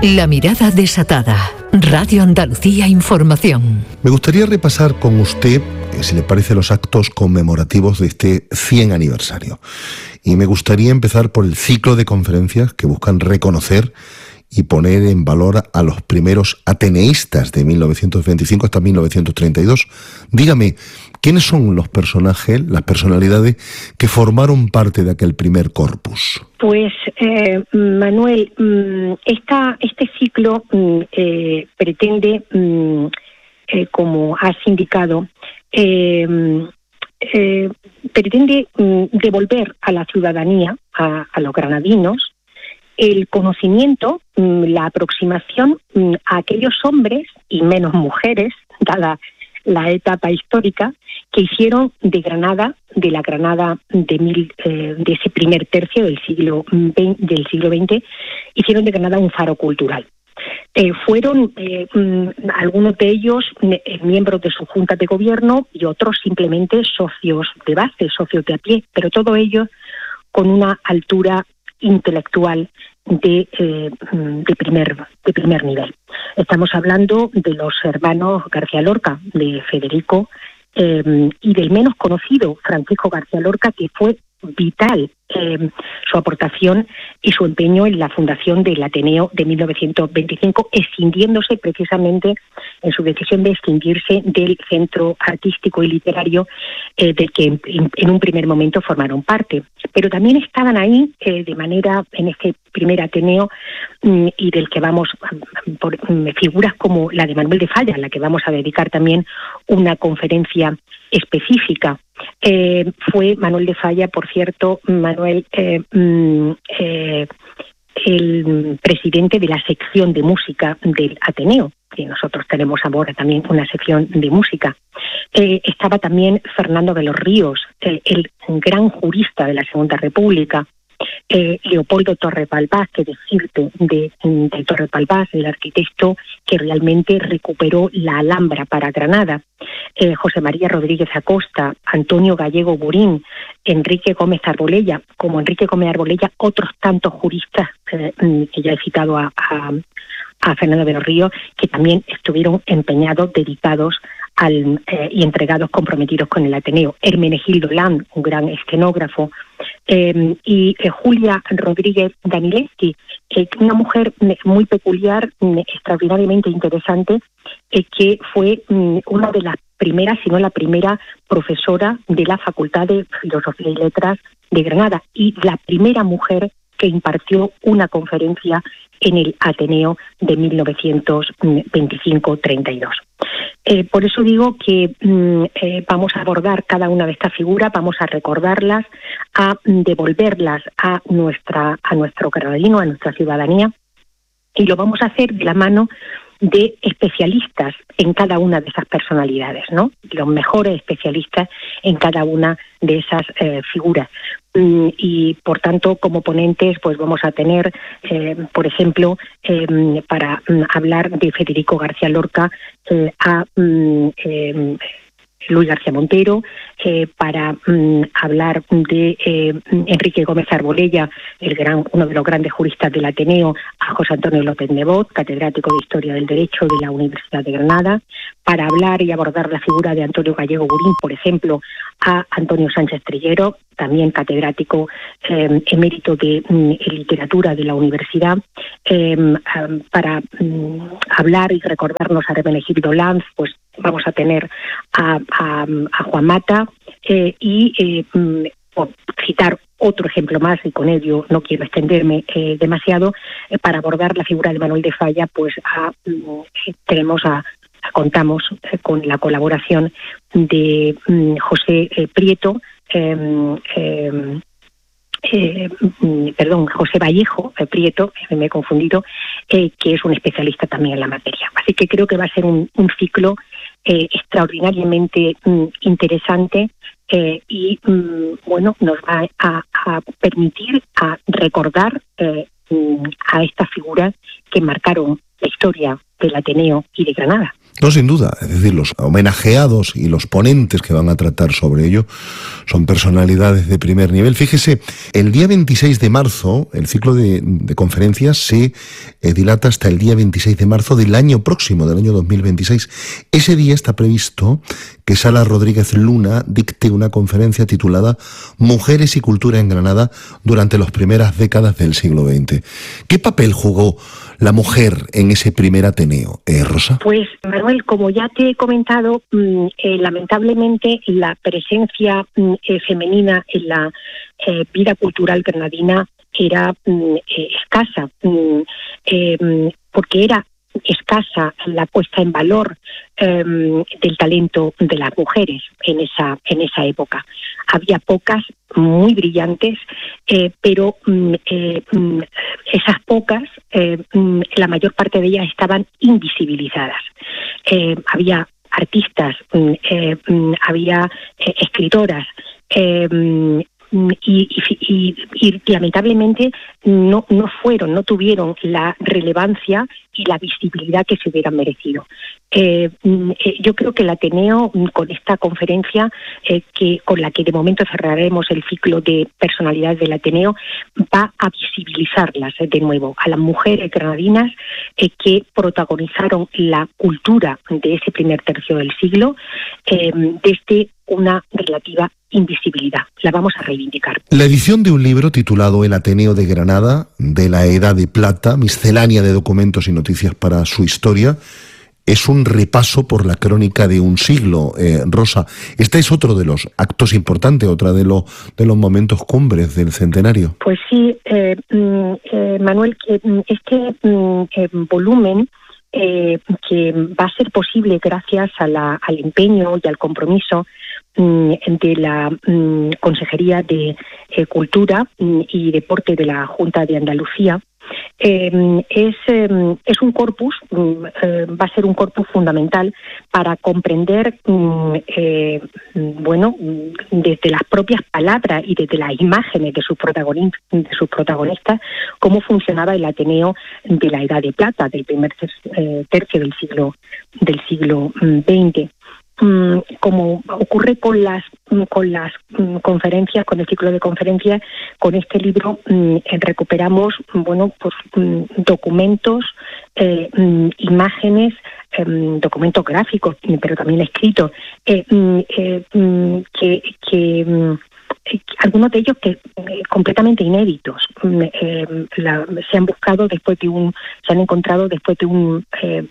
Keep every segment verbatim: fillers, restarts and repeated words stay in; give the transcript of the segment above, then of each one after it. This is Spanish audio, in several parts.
La mirada desatada. Radio Andalucía Información. Me gustaría repasar con usted, si le parece, los actos conmemorativos de este cien aniversario. Y me gustaría empezar por el ciclo de conferencias que buscan reconocer y poner en valor a los primeros ateneístas de mil novecientos veinticinco hasta mil novecientos treinta y dos. Dígame, ¿quiénes son los personajes, las personalidades que formaron parte de aquel primer corpus? Pues, eh, Manuel, esta, este ciclo eh, pretende, eh, como has indicado, eh, eh, pretende devolver a la ciudadanía, a, a los granadinos, el conocimiento, la aproximación a aquellos hombres y menos mujeres, dada la etapa histórica, que hicieron de Granada, de la Granada de, mil, eh, de ese primer tercio del siglo veinte, del siglo veinte, hicieron de Granada un faro cultural. Eh, fueron eh, algunos de ellos eh, miembros de su junta de gobierno y otros simplemente socios de base, socios de a pie, pero todos ellos con una altura intelectual de, eh, de, primer, de primer nivel. Estamos hablando de los hermanos García Lorca, de Federico, eh, y del menos conocido Francisco García Lorca, que fue vital eh, su aportación y su empeño en la fundación del Ateneo de mil novecientos veinticinco, escindiéndose precisamente en su decisión de escindirse del centro artístico y literario eh, del que en, en un primer momento formaron parte. Pero también estaban ahí eh, de manera, en este primer Ateneo, mm, y del que vamos, por mm, figuras como la de Manuel de Falla, a la que vamos a dedicar también una conferencia específica. Eh, fue Manuel de Falla, por cierto, Manuel, eh, eh, el presidente de la sección de música del Ateneo, que nosotros tenemos ahora también una sección de música. Eh, estaba también Fernando de los Ríos, eh, el gran jurista de la Segunda República. Eh, Leopoldo Torres Balbás, que decirte de, de Torres Balbás, el arquitecto que realmente recuperó la Alhambra para Granada, eh, José María Rodríguez Acosta, Antonio Gallego Burín, Enrique Gómez Arbolella, como Enrique Gómez Arbolella, otros tantos juristas eh, que ya he citado a, a, a Fernando de los Ríos, que también estuvieron empeñados, dedicados al, eh, y entregados, comprometidos con el Ateneo. Hermenegildo Land, un gran escenógrafo, eh, y eh, Julia Rodríguez Danileski, eh, una mujer muy peculiar, extraordinariamente interesante, eh, que fue mm, una de las primeras, si no la primera, profesora de la Facultad de Filosofía y Letras de Granada y la primera mujer que impartió una conferencia en el Ateneo de mil novecientos veinticinco treinta y dos. Eh, por eso digo que mm, eh, vamos a abordar cada una de estas figuras, vamos a recordarlas, a devolverlas a nuestra a nuestro granadino, a nuestra ciudadanía, y lo vamos a hacer de la mano de especialistas en cada una de esas personalidades, ¿no? Los mejores especialistas en cada una de esas eh, figuras. Mm, y, por tanto, como ponentes, pues vamos a tener, eh, por ejemplo, eh, para mm, hablar de Federico García Lorca, eh, a mm, eh, Luis García Montero, eh, para mm, hablar de eh, Enrique Gómez Arbolella, el gran, uno de los grandes juristas del Ateneo, a José Antonio López Nebot, catedrático de Historia del Derecho de la Universidad de Granada, para hablar y abordar la figura de Antonio Gallego Burín, por ejemplo, a Antonio Sánchez Trillero, también catedrático eh, emérito de mm, literatura de la universidad, eh, para mm, hablar y recordarnos a Hermenegildo Lanz, pues vamos a tener a, a, a Juan Mata eh, y eh, mm, citar otro ejemplo más, y con ello no quiero extenderme eh, demasiado, eh, para abordar la figura de Manuel de Falla, pues a, mm, tenemos a contamos eh, con la colaboración de mm, José eh, Prieto, eh, eh, Eh, perdón, José Vallejo, eh, Prieto, eh, me he confundido, eh, que es un especialista también en la materia. Así que creo que va a ser un, un ciclo eh, extraordinariamente mm, interesante eh, y, mm, bueno, nos va a, a permitir a recordar eh, mm, a estas figuras que marcaron la historia del Ateneo y de Granada. No, sin duda. Es decir, los homenajeados y los ponentes que van a tratar sobre ello son personalidades de primer nivel. Fíjese, el día veintiséis de marzo, el ciclo de, de conferencias se eh, dilata hasta el día veintiséis de marzo del año próximo, del año dos mil veintiséis. Ese día está previsto que Sala Rodríguez Luna dicte una conferencia titulada Mujeres y Cultura en Granada durante las primeras décadas del siglo veinte. ¿Qué papel jugó la mujer en ese primer Ateneo, eh, Rosa? Pues, Manuel, como ya te he comentado, mmm, eh, lamentablemente la presencia mmm, eh, femenina en la eh, vida cultural granadina era mmm, eh, escasa, mmm, eh, porque era escasa la puesta en valor eh, del talento de las mujeres en esa en esa época. Había pocas muy brillantes, eh, pero eh, esas pocas, eh, la mayor parte de ellas estaban invisibilizadas. Eh, había artistas, eh, había eh, escritoras, eh, Y, y, y, y lamentablemente no, no fueron, no tuvieron la relevancia y la visibilidad que se hubieran merecido. Eh, eh, yo creo que el Ateneo, con esta conferencia, eh, que con la que de momento cerraremos el ciclo de personalidades del Ateneo, va a visibilizarlas eh, de nuevo, a las mujeres granadinas eh, que protagonizaron la cultura de ese primer tercio del siglo eh, desde una relativa invisibilidad. La vamos a reivindicar. La edición de un libro titulado El Ateneo de Granada, de la Edad de Plata, miscelánea de documentos y noticias para su historia, es un repaso por la crónica de un siglo. Eh, Rosa, este es otro de los actos importantes, otra de los de los momentos cumbres del centenario. Pues sí, eh, eh, Manuel, que este eh, volumen eh, que va a ser posible gracias a la, al empeño y al compromiso de la um, Consejería de eh, Cultura y Deporte de la Junta de Andalucía, eh, es, eh, es un corpus, eh, va a ser un corpus fundamental para comprender, eh, bueno, desde las propias palabras y desde las imágenes de sus protagonistas, de sus protagonistas, cómo funcionaba el Ateneo de la Edad de Plata, del primer eh, tercio del siglo del siglo veinte. Como ocurre con las con las conferencias, con el ciclo de conferencias, con este libro recuperamos, bueno, pues documentos, eh, imágenes, eh, documentos gráficos, pero también escritos, eh, eh, que, que algunos de ellos que eh, completamente inéditos eh, la, se han buscado después de un se han encontrado después de un eh,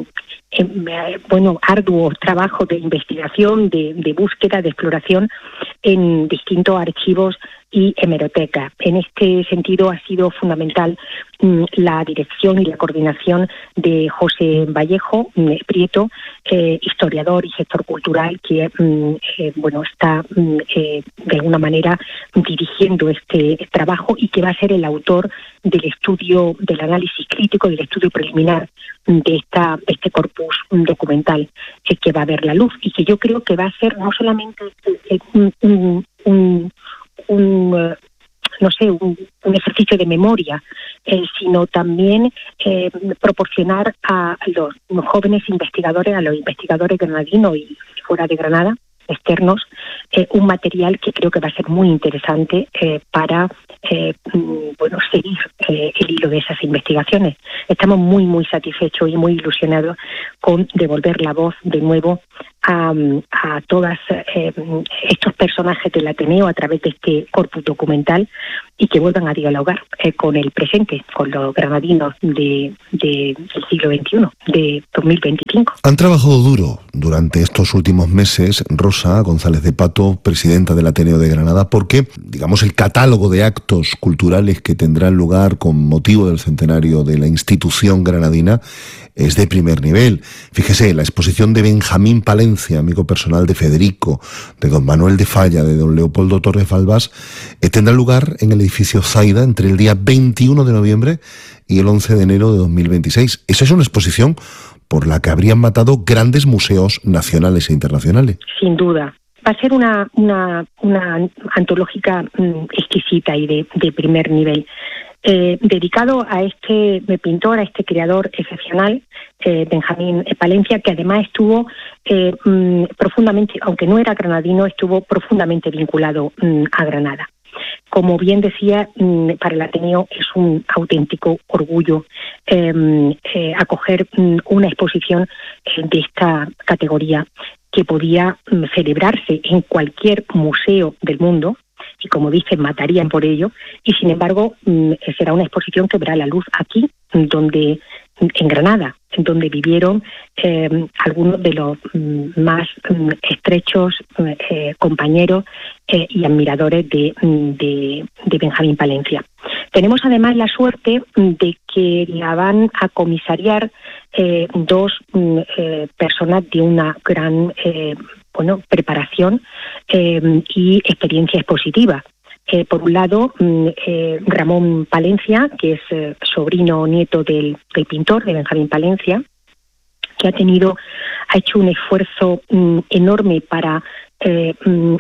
eh, bueno arduo trabajo de investigación, de, de búsqueda, de exploración en distintos archivos y hemerotecas. En este sentido ha sido fundamental mmm, la dirección y la coordinación de José Vallejo mmm, Prieto, eh, historiador y gestor cultural, que mmm, eh, bueno está mmm, eh, de alguna manera dirigiendo este trabajo y que va a ser el autor del estudio, del análisis crítico, del estudio preliminar de esta de este corpus documental eh, que va a ver la luz, y que yo creo que va a ser no solamente eh, un, un, un un no sé un, un ejercicio de memoria, eh, sino también eh, proporcionar a los, los jóvenes investigadores, a los investigadores granadinos y fuera de Granada, externos, eh, un material que creo que va a ser muy interesante eh, para eh, bueno seguir eh, el hilo de esas investigaciones. Estamos muy muy satisfechos y muy ilusionados con devolver la voz de nuevo a, a todos eh, estos personajes del Ateneo a través de este corpus documental, y que vuelvan a dialogar eh, con el presente, con los granadinos de, de, del siglo veintiuno, de dos mil veinticinco. Han trabajado duro durante estos últimos meses, Rosa González de Pato, presidenta del Ateneo de Granada, porque, digamos, el catálogo de actos culturales que tendrán lugar con motivo del centenario de la institución granadina es de primer nivel. Fíjese, la exposición de Benjamín Palencia, amigo personal de Federico, de don Manuel de Falla, de don Leopoldo Torres Balbás, eh, tendrá lugar en el edificio Zaida entre el día veintiuno de noviembre y el once de enero de dos mil veintiséis. Esa es una exposición por la que habrían matado grandes museos nacionales e internacionales. Sin duda. Va a ser una, una, una antológica mmm, exquisita y de, de primer nivel. eh, dedicado a este pintor, a este creador excepcional, eh, Benjamín Palencia, que además estuvo eh, mm, profundamente, aunque no era granadino, estuvo profundamente vinculado mm, a Granada. Como bien decía, mm, para el Ateneo es un auténtico orgullo eh, eh, acoger mm, una exposición eh, de esta categoría, que podía mm, celebrarse en cualquier museo del mundo, y como dicen, matarían por ello, y sin embargo mm, será una exposición que verá la luz aquí, donde en Granada, en donde vivieron eh, algunos de los mm, más mm, estrechos eh, compañeros eh, y admiradores de, de, de Benjamín Palencia. Tenemos además la suerte de que la van a comisariar eh, dos eh, personas de una gran eh, bueno, preparación eh, y experiencia expositiva. Eh, por un lado, eh, Ramón Palencia, que es eh, sobrino nieto del, del pintor, de Benjamín Palencia, que ha tenido, ha hecho un esfuerzo mm, enorme para eh, mm,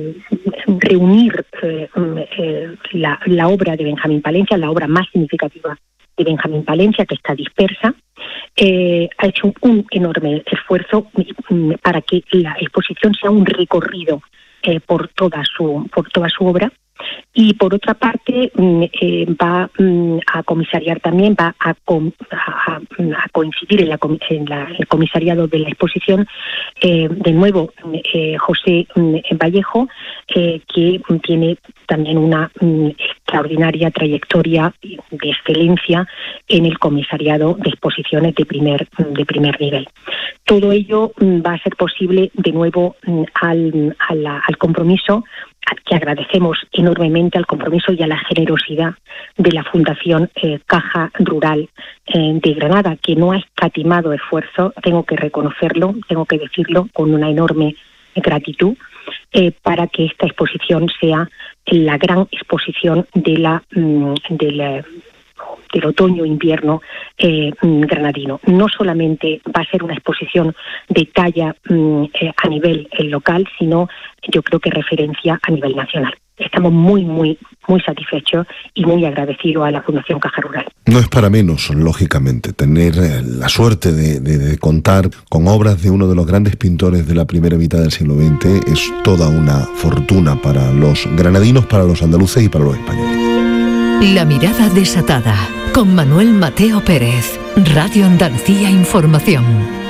reunir eh, eh, la, la obra de Benjamín Palencia, la obra más significativa de Benjamín Palencia, que está dispersa. Eh, ha hecho un, un enorme esfuerzo mm, para que la exposición sea un recorrido eh, por toda su por toda su obra. Y por otra parte eh, va mm, a comisariar también, va a, com, a, a coincidir en, la, en la, el comisariado de la exposición eh, de nuevo eh, José mm, Vallejo, eh, que tiene también una mm, extraordinaria trayectoria de excelencia en el comisariado de exposiciones de primer, de primer nivel. Todo ello mm, va a ser posible de nuevo mm, al, a la, al compromiso, que agradecemos enormemente, al compromiso y a la generosidad de la Fundación eh, Caja Rural eh, de Granada, que no ha escatimado esfuerzo, tengo que reconocerlo, tengo que decirlo con una enorme gratitud, eh, para que esta exposición sea la gran exposición de la, mm, de la del otoño-invierno eh, granadino. No solamente va a ser una exposición de talla mm, eh, a nivel eh, local, sino yo creo que referencia a nivel nacional. Estamos muy, muy, muy satisfechos y muy agradecidos a la Fundación Caja Rural. No es para menos, lógicamente, tener la suerte de, de, de contar con obras de uno de los grandes pintores de la primera mitad del siglo veinte. Es toda una fortuna para los granadinos, para los andaluces y para los españoles. La mirada desatada, con Manuel Mateo Pérez, Radio Andalucía Información.